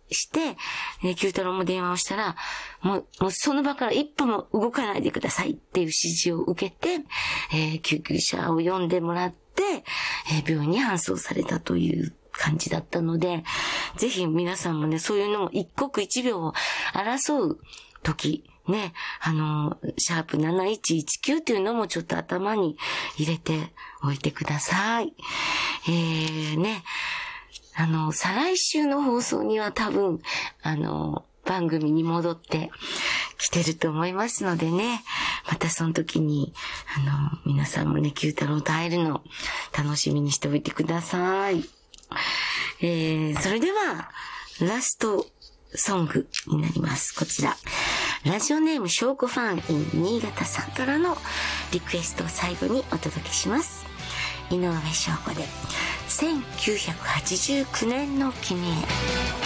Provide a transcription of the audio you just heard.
して、九太郎も電話をしたら、もうその場から一歩も動かないでくださいっていう指示を受けて、救急車を呼んでもらって、病院に搬送されたという感じだったので、ぜひ皆さんもね、そういうのも一刻一秒を争う時、ね、シャープ7119っていうのもちょっと頭に入れておいてください。ね、再来週の放送には多分、番組に戻ってきてると思いますのでね、またその時に、皆さんもね、九太郎と会えるの楽しみにしておいてください。それでは、ラストソングになります。こちら。ラジオネーム翔子ファン in 新潟さんからのリクエストを最後にお届けします。井上翔子で、1989年の君へ。